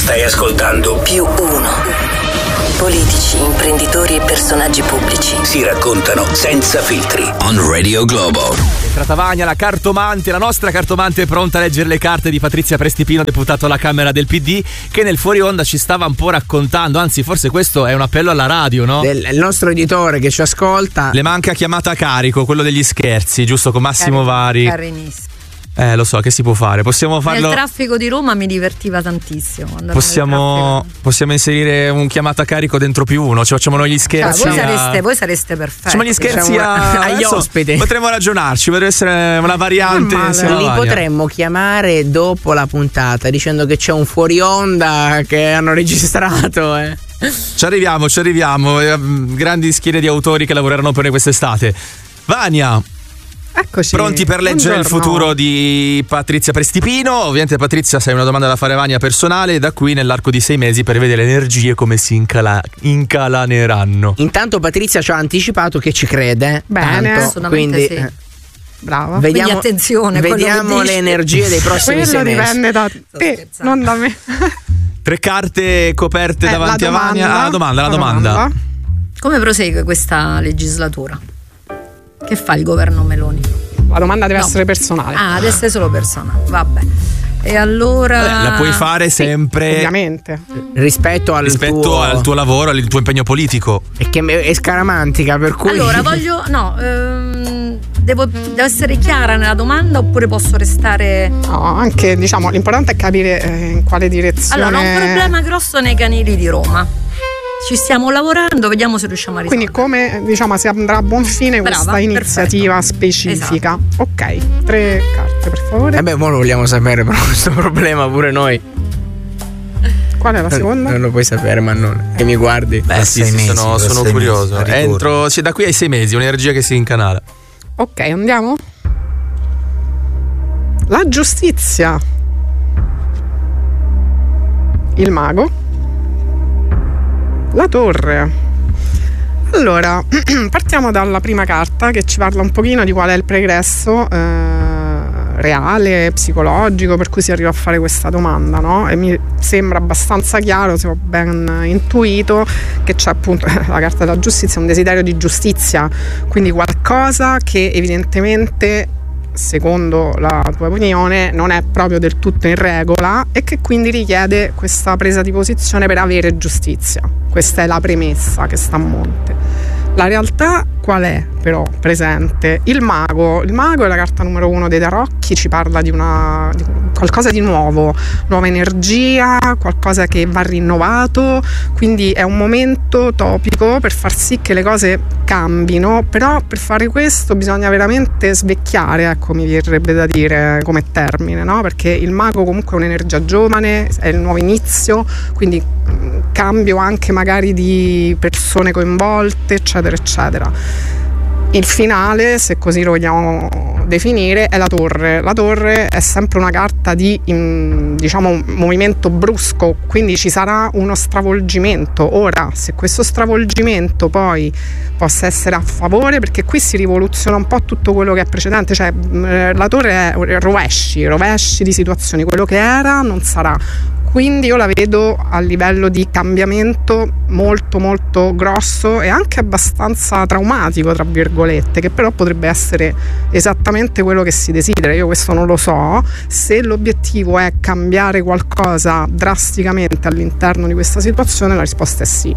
Stai ascoltando +1. Politici, imprenditori e personaggi pubblici si raccontano senza filtri. On Radio Globo. Entrata Vania, la cartomante, la nostra cartomante, pronta a leggere le carte di Patrizia Prestipino, deputato alla Camera del PD, che nel fuori onda ci stava un po' raccontando, anzi forse questo è un appello alla radio, no? Il nostro editore che ci ascolta. Le manca chiamata a carico, quello degli scherzi, giusto, con Massimo Vari. Carinissimo. Lo so, che si può fare? Possiamo farlo. Nel traffico di Roma mi divertiva tantissimo. Possiamo inserire un chiamata a carico dentro +1, ci facciamo noi gli scherzi. Voi sareste perfetti. Facciamo gli scherzi agli ospiti. Potremmo ragionarci, potrebbe essere una variante. Li potremmo chiamare dopo la puntata dicendo che c'è un fuori onda che hanno registrato. Ci arriviamo. Grandi schiere di autori che lavoreranno per noi quest'estate. Vania. Eccoci. Pronti per leggere il futuro di Patrizia Prestipino? Ovviamente, Patrizia, sei una domanda da fare a Vania personale, da qui nell'arco di 6 mesi per vedere le energie come si incalaneranno. Intanto Patrizia ci ha anticipato che ci crede. Bene, tanto, quindi sì. Brava. Vediamo, quindi attenzione, vediamo le energie dei prossimi 6 mesi. Quello dipende da te, non da me. 3 carte coperte davanti a Vania. La domanda. Come prosegue questa legislatura? Che fa il governo Meloni? La domanda deve essere personale. Deve essere solo personale, vabbè. E allora la puoi fare sempre, ovviamente, rispetto al tuo lavoro, al tuo impegno politico. E che è scaramantica, per cui allora devo essere chiara nella domanda oppure posso restare? No, anche l'importante è capire in quale direzione. Allora, ho un problema grosso nei canili di Roma. Ci stiamo lavorando, vediamo se riusciamo a risolvere. Quindi come si andrà a buon fine questa iniziativa specifica. Esatto. Ok, 3 carte per favore. Mo lo vogliamo sapere però questo problema pure noi. Qual è la seconda? Non lo puoi sapere, ma non che mi guardi. Sì, sono curioso. Da qui ai 6 mesi, un'energia che si incanala. Ok, andiamo. La giustizia. Il mago. La torre. Allora, partiamo dalla prima carta che ci parla un pochino di qual è il pregresso reale, psicologico, per cui si arriva a fare questa domanda, no? E mi sembra abbastanza chiaro, se ho ben intuito, che c'è appunto la carta della giustizia, un desiderio di giustizia, quindi qualcosa che evidentemente, secondo la tua opinione, non è proprio del tutto in regola e che quindi richiede questa presa di posizione per avere giustizia. Questa è la premessa che sta a monte. La realtà qual è però presente? Il mago è la carta numero 1 dei tarocchi, ci parla di qualcosa di nuovo, nuova energia, qualcosa che va rinnovato, quindi è un momento topico per far sì che le cose cambino, però per fare questo bisogna veramente svecchiare, mi verrebbe da dire come termine, no? Perché il mago comunque è un'energia giovane, è il nuovo inizio, quindi cambio anche magari di persone coinvolte, eccetera eccetera. Il finale, se così lo vogliamo definire, è la torre. La torre è sempre una carta di un movimento brusco, quindi ci sarà uno stravolgimento. Ora, se questo stravolgimento poi possa essere a favore, perché qui si rivoluziona un po' tutto quello che è precedente, cioè la torre è rovesci di situazioni, quello che era non sarà. Quindi io la vedo a livello di cambiamento molto molto grosso e anche abbastanza traumatico, tra virgolette, che però potrebbe essere esattamente quello che si desidera. Io questo non lo so. Se l'obiettivo è cambiare qualcosa drasticamente all'interno di questa situazione, la risposta è sì.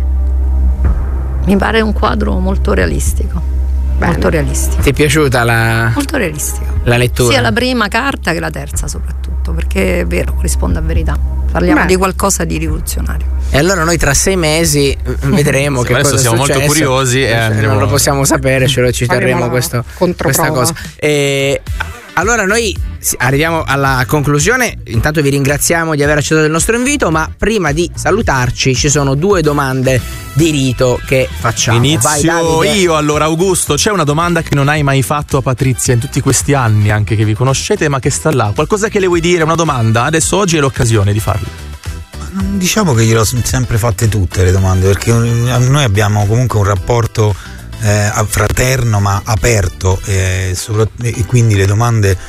Mi pare un quadro molto realistico. Bene. Molto realistico. Ti è piaciuta molto realistico. La lettura? Sia la prima carta che la terza soprattutto, perché è vero, corrisponde a verità. Parliamo di qualcosa di rivoluzionario. E allora noi tra 6 mesi vedremo che cosa è successo. Siamo molto curiosi non lo possiamo sapere, ci terremo questa cosa. Allora noi arriviamo alla conclusione. Intanto vi ringraziamo di aver accettato il nostro invito, ma prima di salutarci ci sono 2 domande di rito che facciamo. Inizio io. Allora, Augusto, c'è una domanda che non hai mai fatto a Patrizia in tutti questi anni anche che vi conoscete, ma che sta là, qualcosa che le vuoi dire, una domanda? Adesso oggi è l'occasione di farlo. Diciamo che glielo ho sempre fatte tutte le domande, perché noi abbiamo comunque un rapporto fraterno ma aperto, e quindi le domande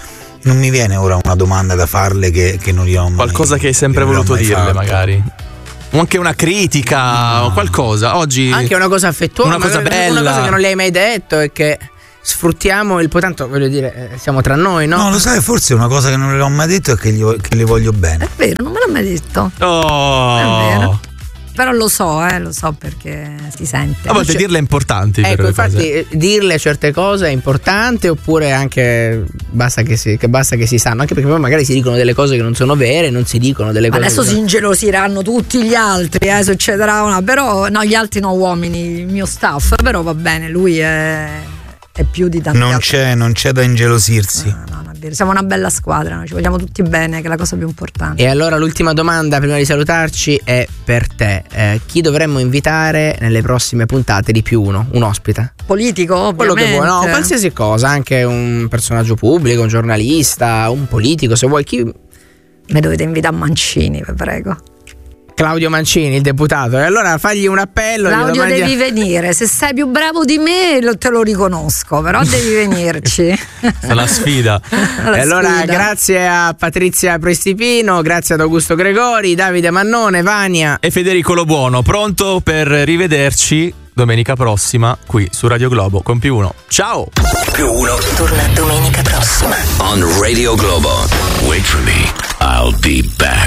non mi viene ora una domanda da farle che non gli ho mai. Qualcosa che hai sempre voluto dirle, fatto. Magari. O anche una critica o qualcosa. Oggi anche una cosa affettuosa, una cosa bella, una cosa che non gli hai mai detto e che sfruttiamo il tanto, voglio dire, siamo tra noi, no? No, lo sai, forse una cosa che non le ho mai detto è che le voglio bene. È vero, non me l'ha mai detto. Oh. È vero. Però lo so perché si sente. A volte dirle è importante. Ecco, infatti dirle certe cose è importante, oppure anche basta che si sanno, anche perché poi magari si dicono delle cose che non sono vere, non si dicono delle cose. Adesso si ingelosiranno tutti gli altri, succederà però no, gli altri no, uomini, il mio staff, però va bene, lui è più di tanti altri. Non c'è da ingelosirsi. No, siamo una bella squadra, noi ci vogliamo tutti bene, che è la cosa più importante. E allora l'ultima domanda prima di salutarci è per te. Chi dovremmo invitare nelle prossime puntate di Più Uno? Un ospite? Politico, ovviamente. Quello che vuoi, no, qualsiasi cosa, anche un personaggio pubblico, un giornalista, un politico, se vuoi. Chi? Mi dovete invitare a Mancini, vi prego. Claudio Mancini, il deputato. E allora fagli un appello. Claudio, devi venire. Se sei più bravo di me te lo riconosco, però devi venirci. È una sfida. E allora grazie a Patrizia Prestipino, grazie ad Augusto Gregori, Davide Mannone, Vania e Federico Lobuono, pronto per rivederci domenica prossima qui su Radio Globo con Più Uno. Ciao! Più Uno torna domenica prossima on Radio Globo. Wait for me, I'll be back.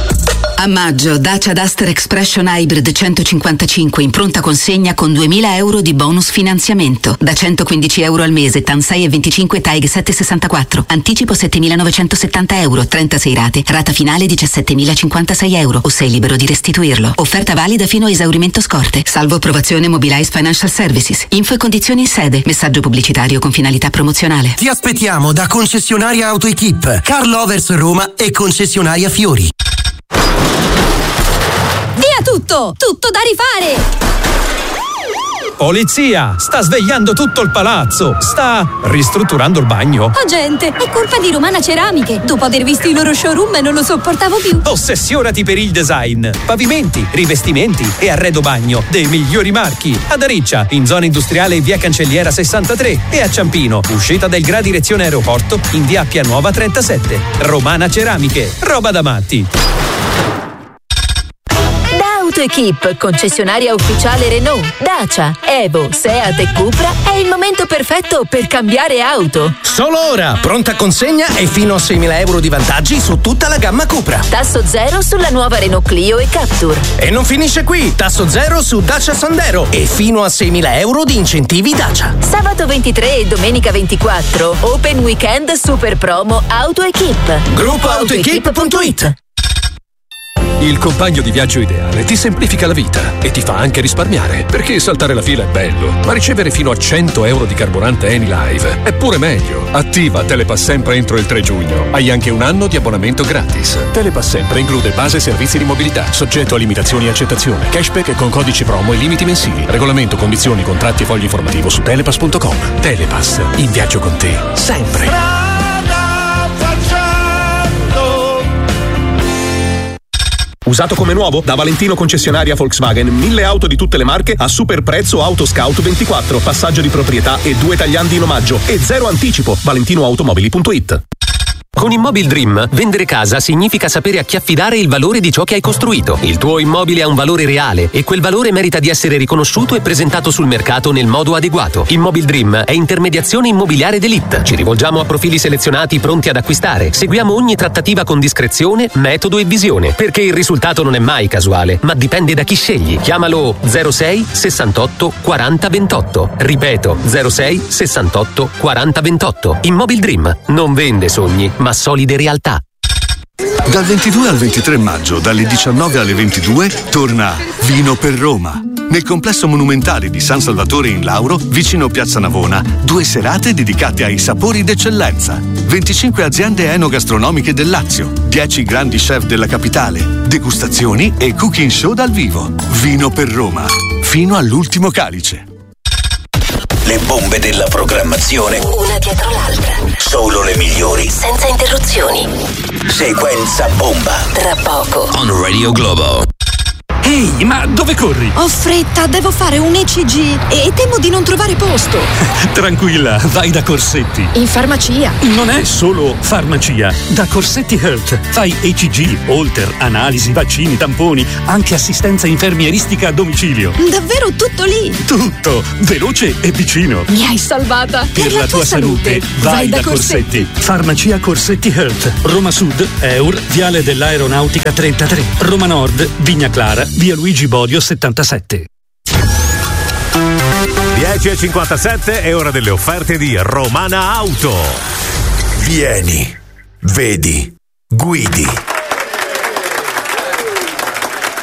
A maggio Dacia Duster Expression Hybrid 155 in pronta consegna con 2.000 euro di bonus finanziamento. Da 115 euro al mese, TAN 6 e 25 TAEG 764. Anticipo 7.970 euro, 36 rate. Rata finale 17.056 euro o sei libero di restituirlo. Offerta valida fino a esaurimento scorte. Salvo approvazione Mobilize Financial Services. Info e condizioni in sede. Messaggio pubblicitario con finalità promozionale. Ti aspettiamo da concessionaria AutoEquip, Carl Overs Roma e concessionaria Fiori. Via tutto da rifare! Polizia! Sta svegliando tutto il palazzo! Sta ristrutturando il bagno! Oh gente, è colpa di Romana Ceramiche! Dopo aver visto i loro showroom non lo sopportavo più! Ossessionati per il design! Pavimenti, rivestimenti e arredo bagno dei migliori marchi! Ad Ariccia, in zona industriale in via Cancelliera 63 e a Ciampino, uscita del Gra direzione aeroporto in via Appia Nuova 37. Romana Ceramiche, roba da matti! AutoEquip, concessionaria ufficiale Renault, Dacia, Evo, Seat e Cupra, è il momento perfetto per cambiare auto. Solo ora, pronta consegna e fino a 6.000 euro di vantaggi su tutta la gamma Cupra. Tasso zero sulla nuova Renault Clio e Captur. E non finisce qui, tasso zero su Dacia Sandero e fino a 6.000 euro di incentivi Dacia. Sabato 23 e domenica 24, Open Weekend Super Promo AutoEquip. Gruppo AutoEquip.it. Il compagno di viaggio ideale ti semplifica la vita e ti fa anche risparmiare, perché saltare la fila è bello, ma ricevere fino a 100 euro di carburante Anylive è pure meglio. Attiva Telepass Sempre entro il 3 giugno. Hai anche un anno di abbonamento gratis. Telepass Sempre include base e servizi di mobilità, soggetto a limitazioni e accettazione, cashback con codici promo e limiti mensili. Regolamento, condizioni, contratti e fogli informativo su telepass.com. Telepass, in viaggio con te, sempre. Usato come nuovo? Da Valentino concessionaria Volkswagen, 1000 auto di tutte le marche a super prezzo Autoscout 24, passaggio di proprietà e 2 tagliandi in omaggio e 0 anticipo. ValentinoAutomobili.it. Con Immobil Dream, vendere casa significa sapere a chi affidare il valore di ciò che hai costruito. Il tuo immobile ha un valore reale e quel valore merita di essere riconosciuto e presentato sul mercato nel modo adeguato. Immobil Dream è intermediazione immobiliare d'élite. Ci rivolgiamo a profili selezionati pronti ad acquistare. Seguiamo ogni trattativa con discrezione, metodo e visione, perché il risultato non è mai casuale, ma dipende da chi scegli. Chiamalo 06 68 40 28. Ripeto, 06 68 40 28. Immobil Dream non vende sogni, ma solide realtà. Dal 22 al 23 maggio, dalle 19 alle 22, torna Vino per Roma. Nel complesso monumentale di San Salvatore in Lauro, vicino Piazza Navona, 2 serate dedicate ai sapori d'eccellenza. 25 aziende enogastronomiche del Lazio, 10 grandi chef della capitale, degustazioni e cooking show dal vivo. Vino per Roma, fino all'ultimo calice. Le bombe della programmazione, una dietro l'altra, solo le migliori, senza interruzioni. Sequenza bomba. Tra poco on Radio Globo. Ehi, ma dove corri? Ho fretta, devo fare un ECG e temo di non trovare posto. Tranquilla, vai da Corsetti. In farmacia? Non è solo farmacia. Da Corsetti Health fai ECG, Holter, analisi, vaccini, tamponi, anche assistenza infermieristica a domicilio. Davvero tutto lì? Tutto, veloce e vicino. Mi hai salvata. Per la tua salute, vai da Corsetti. Farmacia Corsetti Health. Roma Sud, Eur, Viale dell'Aeronautica 33. Roma Nord, Vigna Clara, via Luigi Bodio 77. 10:57 è ora delle offerte di Romana Auto. Vieni, vedi, guidi.